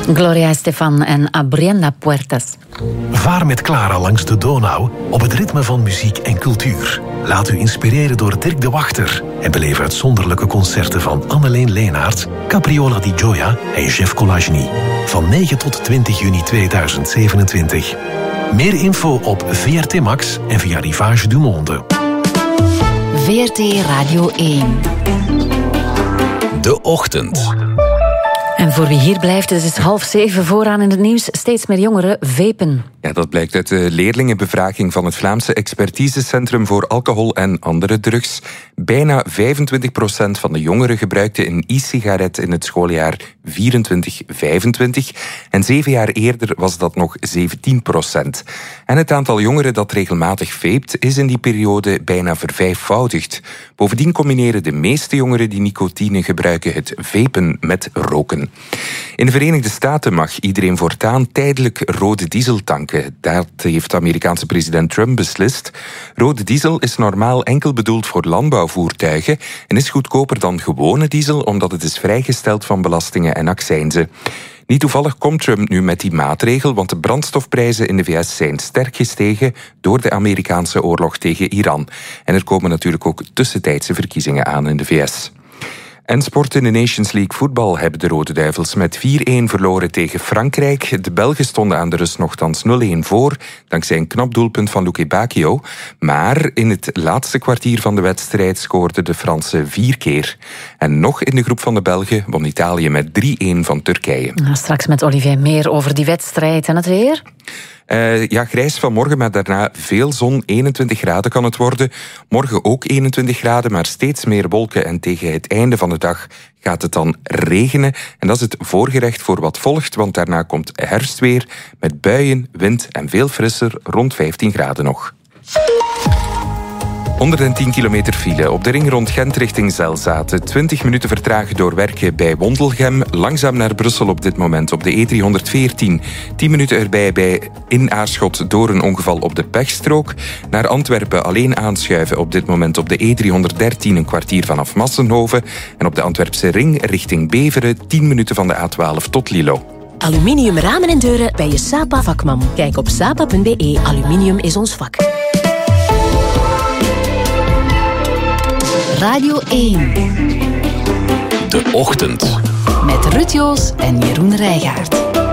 Gloria Estefan en Abrienda Puertas. Vaar met Clara langs de Donau op het ritme van muziek en cultuur. Laat u inspireren door Dirk de Wachter en beleef uitzonderlijke concerten van Anneleen Leenaert, Capriola di Gioia en Jeff Colagny. Van 9 tot 20 juni 2027. Meer info op VRT Max en via Rivage du Monde. VRT Radio 1. De Ochtend. En voor wie hier blijft, het is 6:30 vooraan in het nieuws. Steeds meer jongeren vapen. Ja, dat blijkt uit de leerlingenbevraging van het Vlaamse Expertisecentrum voor Alcohol en Andere Drugs. Bijna 25% van de jongeren gebruikte een e-sigaret in het schooljaar 24-25. En 7 jaar eerder was dat nog 17%. En het aantal jongeren dat regelmatig vapt is in die periode bijna vervijfvoudigd. Bovendien combineren de meeste jongeren die nicotine gebruiken het vapen met roken. In de Verenigde Staten mag iedereen voortaan tijdelijk rode diesel tanken. Dat heeft de Amerikaanse president Trump beslist. Rode diesel is normaal enkel bedoeld voor landbouwvoertuigen en is goedkoper dan gewone diesel omdat het is vrijgesteld van belastingen en accijnzen. Niet toevallig komt Trump nu met die maatregel, want de brandstofprijzen in de VS zijn sterk gestegen door de Amerikaanse oorlog tegen Iran. En er komen natuurlijk ook tussentijdse verkiezingen aan in de VS. En sport in de Nations League voetbal hebben de Rode Duivels met 4-1 verloren tegen Frankrijk. De Belgen stonden aan de rust nogthans 0-1 voor, dankzij een knap doelpunt van Luque Bacchio. Maar in het laatste kwartier van de wedstrijd scoorden de Fransen 4 keer. En nog in de groep van de Belgen won Italië met 3-1 van Turkije. Straks met Olivier meer over die wedstrijd en het weer. Grijs vanmorgen, maar daarna veel zon. 21 graden kan het worden. Morgen ook 21 graden, maar steeds meer wolken. En tegen het einde van de dag gaat het dan regenen. En dat is het voorgerecht voor wat volgt, want daarna komt herfstweer met buien, wind en veel frisser, rond 15 graden nog. 110 kilometer file op de ring rond Gent richting Zelzaten. 20 minuten vertragen door werken bij Wondelgem. Langzaam naar Brussel op dit moment op de E314. 10 minuten erbij bij in Aarschot door een ongeval op de pechstrook. Naar Antwerpen alleen aanschuiven op dit moment op de E313 een kwartier vanaf Massenhoven. En op de Antwerpse ring richting Beveren 10 minuten van de A12 tot Lilo. Aluminium ramen en deuren bij je Sapa vakman. Kijk op sapa.be. Aluminium is ons vak. Radio 1. De Ochtend. Met Ruud Joos en Jeroen Rijgaard.